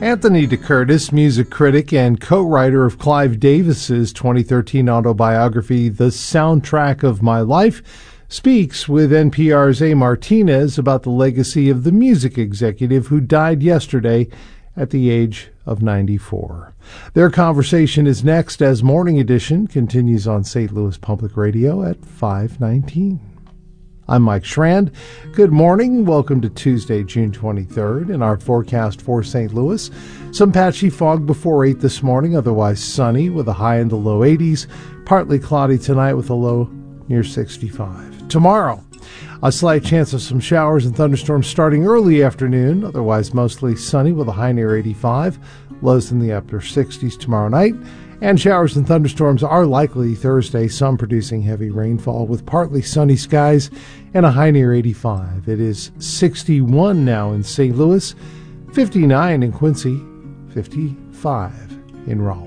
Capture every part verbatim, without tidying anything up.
Anthony DeCurtis, music critic and co-writer of Clive Davis's twenty thirteen autobiography, The Soundtrack of My Life, speaks with N P R's A. Martinez about the legacy of the music executive who died yesterday at the age of ninety-four. Their conversation is next as Morning Edition continues on Saint Louis Public Radio at five nineteen. I'm Mike Schrand. Good morning. Welcome to Tuesday, June twenty-third. In our forecast for Saint Louis, some patchy fog before eight this morning, otherwise sunny with a high in the low eighties. Partly cloudy tonight with a low near sixty-five. Tomorrow, a slight chance of some showers and thunderstorms starting early afternoon, otherwise mostly sunny with a high near eighty-five. Lows in the upper sixties tomorrow night. And showers and thunderstorms are likely Thursday, some producing heavy rainfall with partly sunny skies and a high near eighty-five. It is sixty-one now in Saint Louis, fifty-nine in Quincy, fifty-five in Rolla.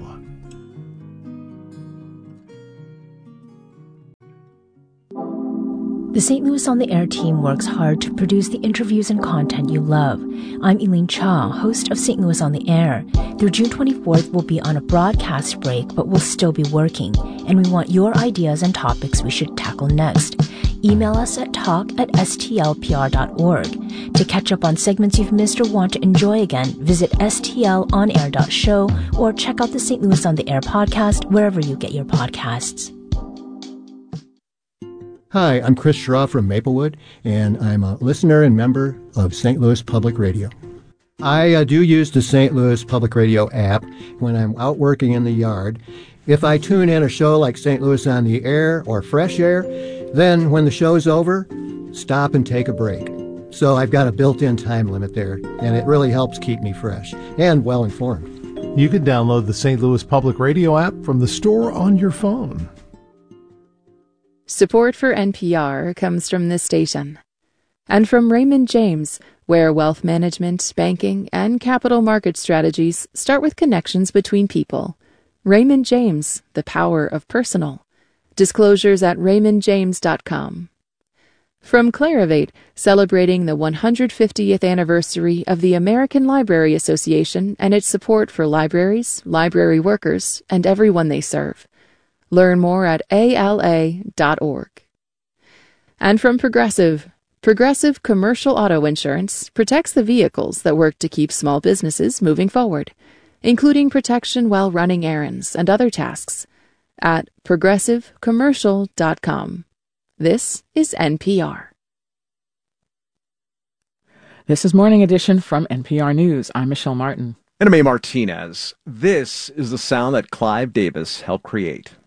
The Saint Louis on the Air team works hard to produce the interviews and content you love. I'm Elaine Cha, host of Saint Louis on the Air. Through June twenty-fourth, we'll be on a broadcast break, but we'll still be working. And we want your ideas and topics we should tackle next. Email us at talk at s t l p r dot org. To catch up on segments you've missed or want to enjoy again, visit s t l on air dot show or check out the Saint Louis on the Air podcast wherever you get your podcasts. Hi, I'm Chris Schraw from Maplewood, and I'm a listener and member of Saint Louis Public Radio. I uh, do use the Saint Louis Public Radio app when I'm out working in the yard. If I tune in a show like Saint Louis on the Air or Fresh Air, then when the show's over, stop and take a break. So I've got a built-in time limit there, and it really helps keep me fresh and well-informed. You can download the Saint Louis Public Radio app from the store on your phone. Support for N P R comes from this station and from Raymond James, where wealth management, banking, and capital market strategies start with connections between people. Raymond James, the power of personal. Disclosures at raymond james dot com. From Clarivate, celebrating the one hundred fiftieth anniversary of the American Library Association and its support for libraries, library workers, and everyone they serve. Learn more at a l a dot org. And from Progressive, Progressive Commercial Auto Insurance protects the vehicles that work to keep small businesses moving forward, including protection while running errands and other tasks, at progressive commercial dot com. This is N P R. This is Morning Edition from N P R News. I'm Michelle Martin. And I'm A. Martinez. This is the sound that Clive Davis helped create.